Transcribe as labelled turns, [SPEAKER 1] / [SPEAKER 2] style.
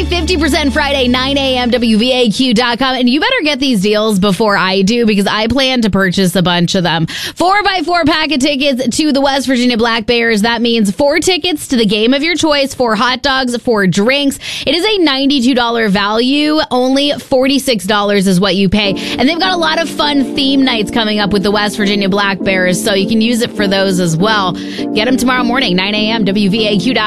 [SPEAKER 1] 50% Friday, 9 a.m. WVAQ.com. And you better get these deals before I do, because I plan to purchase a bunch of them. 4x4 pack of tickets to the West Virginia Black Bears. That means 4 tickets to the game of your choice, 4 hot dogs, 4 drinks. It is a $92 value. Only $46 is what you pay. And they've got a lot of fun theme nights coming up with the West Virginia Black Bears, so you can use it for those as well. Get them tomorrow morning, 9 a.m. WVAQ.com.